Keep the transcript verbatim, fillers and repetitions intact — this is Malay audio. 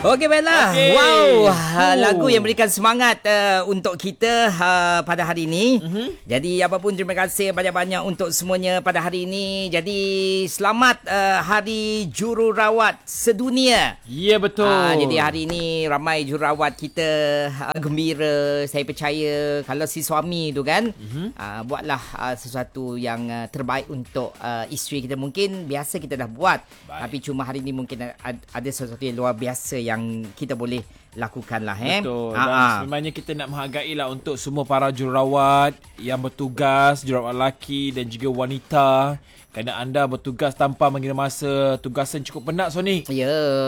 Okey, baiklah. Okay. Wow, uh. lagu yang berikan semangat uh, untuk kita uh, pada hari ini. Uh-huh. Jadi apapun, terima kasih banyak-banyak untuk semuanya pada hari ini. Jadi selamat uh, Hari Jururawat Sedunia. Ya, yeah, betul. Uh, jadi hari ini ramai jururawat kita uh, gembira. Saya percaya kalau si suami tu kan, uh-huh. uh, buatlah uh, sesuatu yang uh, terbaik untuk uh, isteri kita. Mungkin biasa kita dah buat, baik. Tapi cuma hari ini mungkin ada, ada sesuatu yang luar biasa yang kita boleh lakukan lah. Eh? Betul. Ha-ha. Dan sebenarnya kita nak menghargai lah untuk semua para jururawat yang bertugas, jururawat lelaki dan juga wanita. Kerana anda bertugas tanpa mengira masa, tugasan cukup penat, Sonic. Ya.